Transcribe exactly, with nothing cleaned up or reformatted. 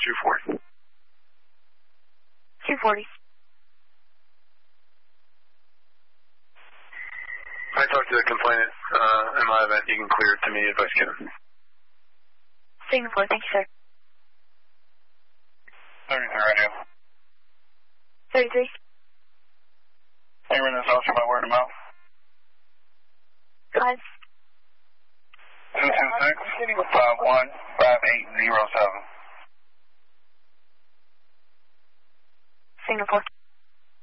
two forty. two forty. I talked to the complainant uh, in my event. You can clear it to me if I can. Signal four, thank you, sir. thirty-three radio. thirty-three. Hey, run this officer by word of mouth. Go ahead. two two six, five one, five eight zero seven.